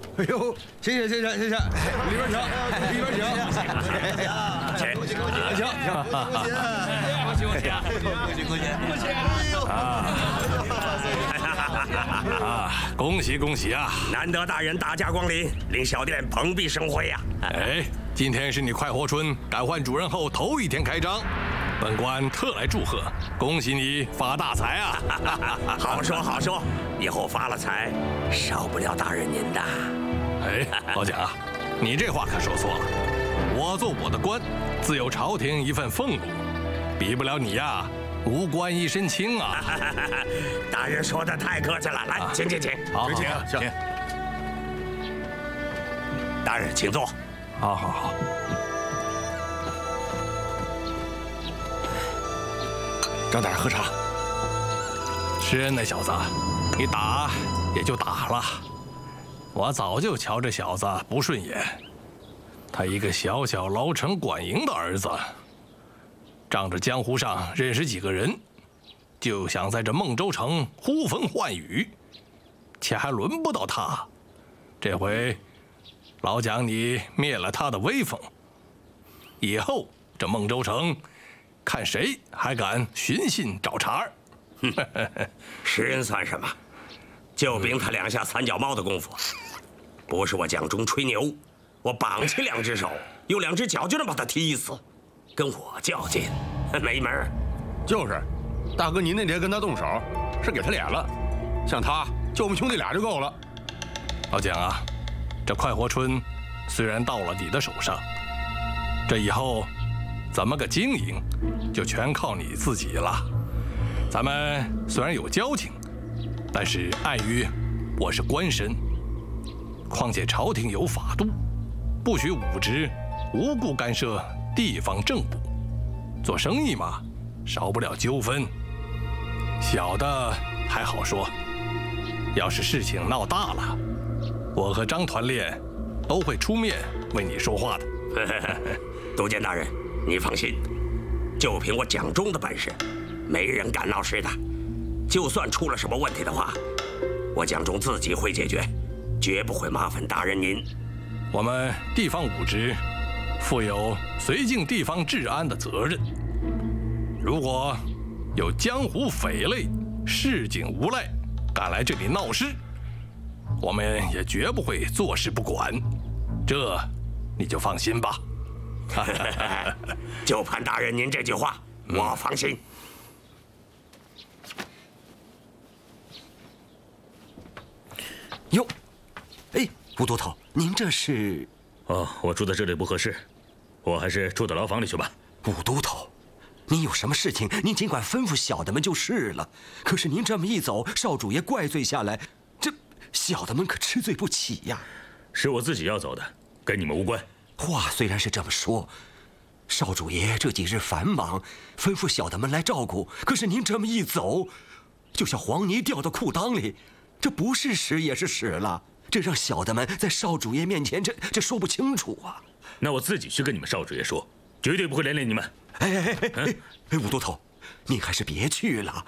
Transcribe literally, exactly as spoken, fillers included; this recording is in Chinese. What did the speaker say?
哎呦，谢谢谢谢谢谢，里边请，里边请， 请， 恭喜恭喜，请请，恭喜恭喜恭喜啊！ 恭喜恭喜恭喜！ 啊，恭喜恭喜啊！ 难得大人大驾光临，令小店蓬荜生辉呀！ 哎，今天是你快活村改换主人后头一天开张，本官特来祝贺，恭喜你发大财啊！ 好说好说，以后发了财，少不了大人您的。 哎，老蒋，你这话可说错了。我做我的官，自有朝廷一份俸禄，比不了你呀。无官一身轻啊！ 大人说的太客气了，来，请请请， 好， 请请。 大人请坐。 好好好。 张大人喝茶。 施恩那小子，你打也就打了，我早就瞧这小子不顺眼。他一个小小牢城管营的儿子。仗着江湖上认识几个人，就想在这孟州城呼风唤雨，且还轮不到他。这回老蒋你灭了他的威风，以后这孟州城，看谁还敢寻衅找茬儿。 施恩算什么？就凭他两下三脚猫的功夫，不是我蒋中吹牛，我绑起两只手，用两只脚就能把他踢死。跟我较劲，没门儿。 就是，大哥，您那天跟他动手，是给他脸了。像他，就我们兄弟俩就够了。 老蒋啊，这快活村虽然到了你的手上，这以后怎么个经营，就全靠你自己了。咱们虽然有交情，但是碍于我是官绅，况且朝廷有法度，不许武职无故干涉地方政务。做生意嘛，少不了纠纷。小的还好说，要是事情闹大了，我和张团练都会出面为你说话的。 督监大人，你放心，就凭我蒋中的本事，没人敢闹事的。就算出了什么问题的话，我蒋中自己会解决，绝不会麻烦大人您。 我们地方武职负有绥靖地方治安的责任，如果有江湖匪类、市井无赖敢来这里闹事，我们也绝不会坐视不管，这你就放心吧。 就盼大人您这句话，我放心。 哟，哎，吴都头，您这是？ 哦，我住在这里不合适，我还是住到牢房里去吧。 吴都头，您有什么事情，您尽管吩咐小的们就是了。可是您这么一走，少主爷怪罪下来，这小的们可吃罪不起呀。 是我自己要走的，跟你们无关。 话虽然是这么说，少主爷这几日繁忙，吩咐小的们来照顾。可是您这么一走，就像黄泥掉到裤裆里，这不是屎也是屎了。这让小的们在少主爷面前，这这说不清楚啊。 那我自己去跟你们少主爷说，绝对不会连累你们。 哎哎哎哎哎，吴都头，您还是别去了。